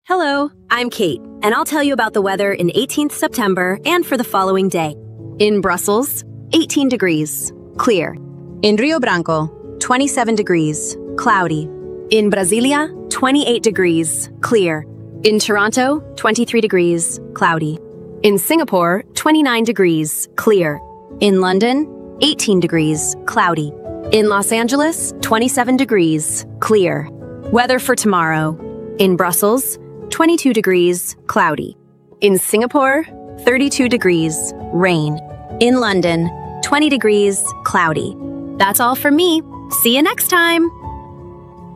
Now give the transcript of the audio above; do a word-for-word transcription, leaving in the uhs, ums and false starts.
Hello, I'm Kate, and I'll tell you about the weather in eighteenth September and for the following day. In Brussels, eighteen degrees, clear. In Rio Branco, twenty-seven degrees, cloudy. In Brasilia, twenty-eight degrees, clear. In Toronto, twenty-three degrees, cloudy. In Singapore, twenty-nine degrees, clear. In London, eighteen degrees, cloudy. In Los Angeles, twenty-seven degrees, clear. Weather for tomorrow. In Brussels, twenty-two degrees, cloudy. In Singapore, thirty-two degrees, rain. In London, twenty degrees, cloudy. That's all from me. See you next time!